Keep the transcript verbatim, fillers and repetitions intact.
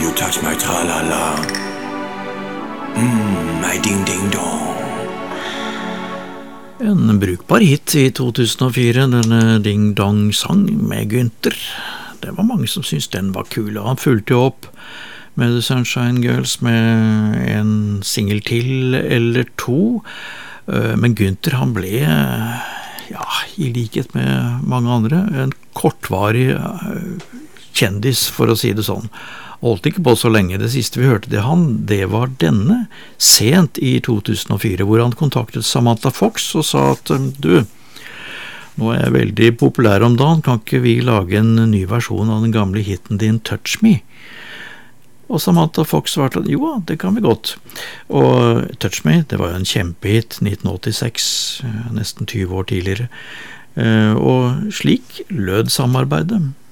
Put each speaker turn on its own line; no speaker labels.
you touch my tra-la-la. Mm, my ding-ding-dong.
En brukbar hit i to tusen og fire, denne Ding Dong Sang med Günther. Det var mange som syntes den var kul, og han fulgte jo opp med The Sunshine Girls med en single til eller to. Men Günther, han ble, ja, i likhet med mange andre, en kortvarig kjendis, for å si det sånn. Holdt ikke på så lenge. Det siste vi hørte til han, det var denne, sent i to tusen og fire, hvor han kontaktet Samantha Fox og sa at du, nå er jeg veldig populær om dagen, kan ikke vi lage en ny versjon av den gamle hitten din Touch Me? Og Samantha Fox svarte at jo, det kan vi godt. Og Touch Me, det var jo en kjempehit, nitten åttiseks, nesten tyve år tidligere. Og slik lød samarbeidet.